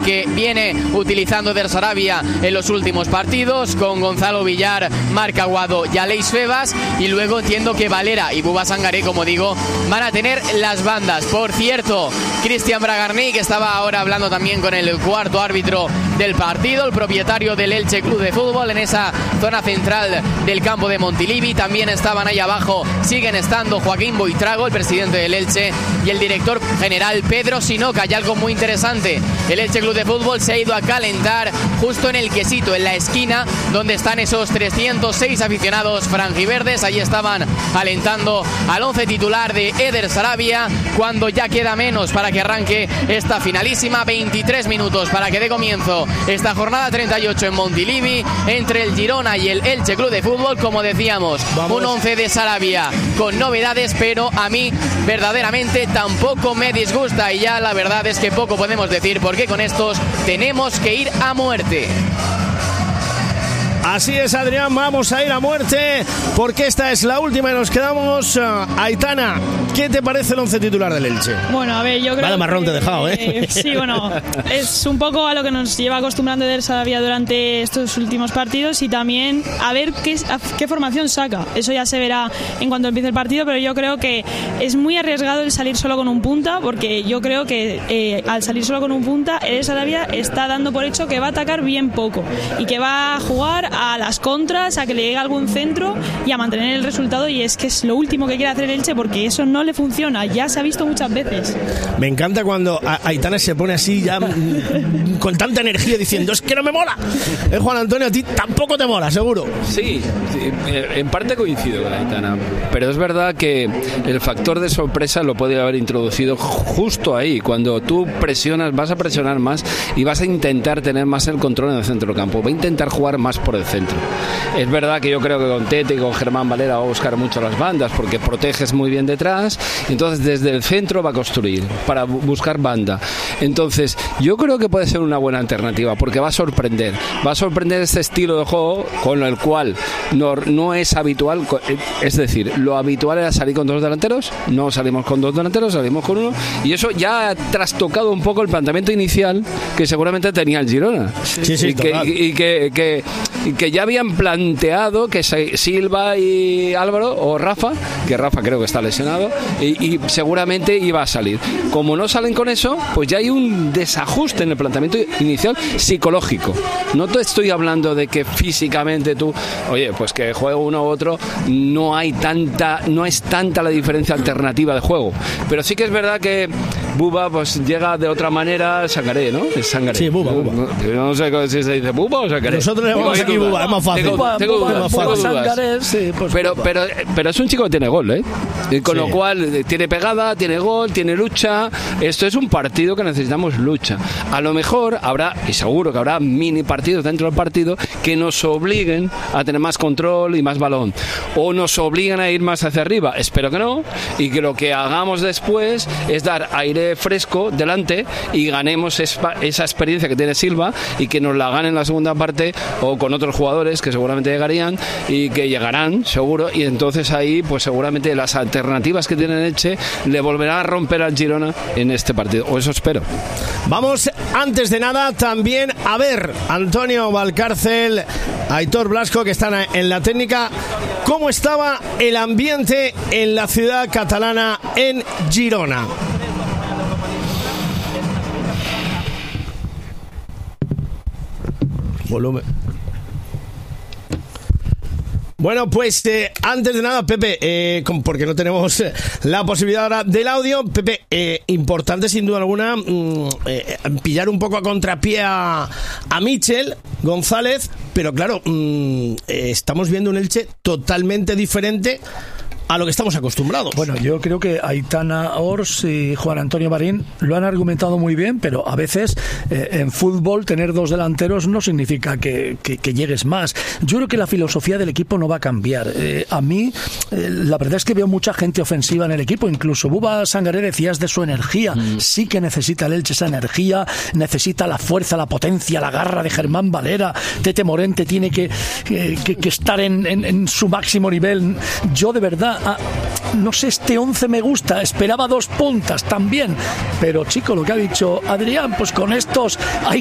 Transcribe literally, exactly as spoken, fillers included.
que viene utilizando Eder Sarabia en los últimos partidos, con Gonzalo Villar, Marc Aguado y Aleix Febas, y luego entiendo que Valera y Buba Sangaré, como digo, van a tener las bandas. Por cierto, Cristian Bragarni, que estaba ahora hablando también con el cuarto árbitro del partido, el propietario del Elche Club de Fútbol, en esa zona central del campo de Montilivi. También estaban ahí abajo, siguen estando Joaquín Buitrago, el presidente del Elche, y el director general Pedro Sinoca. Y algo muy interesante, el Elche Club de Fútbol se ha ido a calentar justo en el quesito, en la esquina donde están esos trescientos seis aficionados franjiverdes. Allí estaban alentando al once titular de Eder Sarabia, cuando ya queda menos para que arranque esta finalísima. veintitrés minutos para que dé comienzo esta jornada treinta y ocho en Montilivi, entre el Girona y el Elche Club de Fútbol. Como decíamos, Vamos. un once de Sarabia con novedades, pero a mí verdaderamente tampoco me disgusta, y ya la verdad es que poco podemos decir, porque con estos tenemos que ir a muerte. Así es, Adrián, vamos a ir a muerte, porque esta es la última y nos quedamos. uh, Aitana, ¿qué te parece el once titular del Elche? Bueno, a ver, yo creo Vale, marrón que, te he dejado, ¿eh? eh sí, bueno, es un poco a lo que nos lleva acostumbrando Eder Sarabia durante estos últimos partidos, y también a ver qué, a qué formación saca. Eso ya se verá en cuanto empiece el partido, pero yo creo que es muy arriesgado el salir solo con un punta, porque yo creo que eh, al salir solo con un punta, Eder Sarabia está dando por hecho que va a atacar bien poco y que va a jugar a las contras, a que le llegue algún centro y a mantener el resultado, y es que es lo último que quiere hacer el Elche, porque eso no le funciona, ya se ha visto muchas veces. Me encanta cuando Aitana se pone así ya con tanta energía diciendo, es que no me mola. ¿Eh, Juan Antonio? A ti tampoco te mola, seguro. Sí, sí, en parte coincido con Aitana, pero es verdad que el factor de sorpresa lo podría haber introducido justo ahí, cuando tú presionas, vas a presionar más y vas a intentar tener más el control en el centro del campo, va a intentar jugar más por el centro. Es verdad que yo creo que con Tete y con Germán Valera va a buscar mucho las bandas, porque proteges muy bien detrás, entonces desde el centro va a construir para buscar banda. Entonces yo creo que puede ser una buena alternativa, porque va a sorprender va a sorprender este estilo de juego con el cual no, no es habitual. Es decir, lo habitual era salir con dos delanteros, no salimos con dos delanteros, salimos con uno, y eso ya ha trastocado un poco el planteamiento inicial que seguramente tenía el Girona. Sí, sí, y, que, y, y que, que, y que ya habían planteado que Silva y Álvaro, o Rafa, que Rafa creo que está lesionado, y, y seguramente iba a salir. Como no salen con eso, pues ya hay un desajuste en el planteamiento inicial psicológico. No te estoy hablando de que físicamente tú, oye, pues que juegue uno u otro, no hay tanta, no es tanta la diferencia alternativa de juego. Pero sí que es verdad que Buba pues llega de otra manera. Sangaré, ¿no? Es Sangaré. Sí, Buba, Buba. No, no sé si se dice Buba o Sangaré. Nosotros le llamamos aquí Buba, es más fácil. Tengo, Buba, tengo Buba, dudas, Buba, tengo dudas. Sangaré, sí, pues pero, pero, pero es un chico que tiene gol, ¿eh? Y con sí. lo cual tiene pegada, tiene gol, tiene lucha. Esto es un partido que necesitamos lucha. A lo mejor habrá, y seguro que habrá mini partidos dentro del partido que nos obliguen a tener más control y más balón, o nos obligan a ir más hacia arriba. Espero que no, y que lo que hagamos después es dar aire fresco delante y ganemos esa, esa experiencia que tiene Silva, y que nos la gane en la segunda parte, o con otros jugadores que seguramente llegarían y que llegarán seguro, y entonces ahí pues seguramente las alternativas que tiene Elche le volverán a romper al Girona en este partido, o eso espero. Vamos, antes de nada, también a ver Antonio Valcárcel, Aitor Blasco, que están en la técnica, cómo estaba el ambiente en la ciudad catalana, en Girona. Volumen. Bueno, pues eh, antes de nada, Pepe, eh, porque no tenemos eh, la posibilidad ahora del audio, Pepe, eh, importante sin duda alguna mm, eh, pillar un poco a contrapié a, a Michel González, pero claro, mm, eh, estamos viendo un Elche totalmente diferente a lo que estamos acostumbrados. Bueno, yo creo que Aitana Ors y Juan Antonio Marín lo han argumentado muy bien, pero a veces eh, en fútbol tener dos delanteros no significa que, que, que llegues más. Yo creo que la filosofía del equipo no va a cambiar. Eh, a mí, eh, la verdad es que veo mucha gente ofensiva en el equipo, incluso Buba Sangaré decías de su energía. Mm. Sí que necesita el Elche esa energía, necesita la fuerza, la potencia, la garra de Germán Valera. Tete Morente tiene que, que, que, que estar en, en, en su máximo nivel. Yo de verdad a, no sé, este once me gusta, esperaba dos puntas también, pero chico, lo que ha dicho Adrián, pues con estos hay